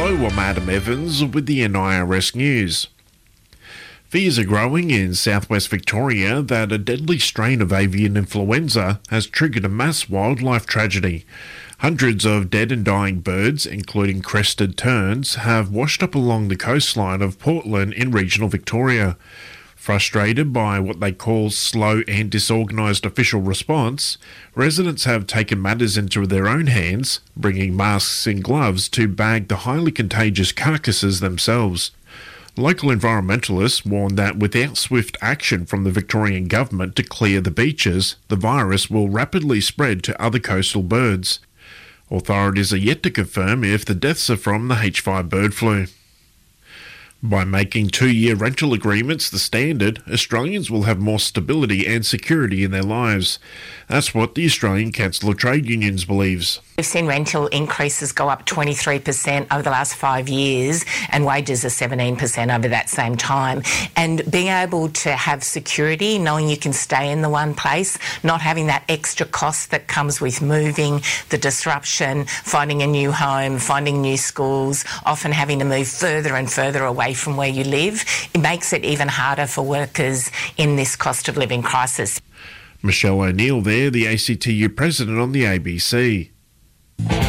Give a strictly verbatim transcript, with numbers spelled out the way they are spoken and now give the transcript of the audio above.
Hello, I'm Adam Evans with the N I R S News. Fears are growing in southwest Victoria that a deadly strain of avian influenza has triggered a mass wildlife tragedy. Hundreds of dead and dying birds, including crested terns, have washed up along the coastline of Portland in regional Victoria. Frustrated by what they call slow and disorganised official response, residents have taken matters into their own hands, bringing masks and gloves to bag the highly contagious carcasses themselves. Local environmentalists warn that without swift action from the Victorian government to clear the beaches, the virus will rapidly spread to other coastal birds. Authorities are yet to confirm if the deaths are from the H five bird flu. By making two-year rental agreements the standard, Australians will have more stability and security in their lives. That's what the Australian Council of Trade Unions believes. We've seen rental increases go up twenty-three percent over the last five years and wages are seventeen percent over that same time. And being able to have security, knowing you can stay in the one place, not having that extra cost that comes with moving, the disruption, finding a new home, finding new schools, often having to move further and further away from where you live, it makes it even harder for workers in this cost of living crisis. Michelle O'Neill there, the A C T U president on the A B C.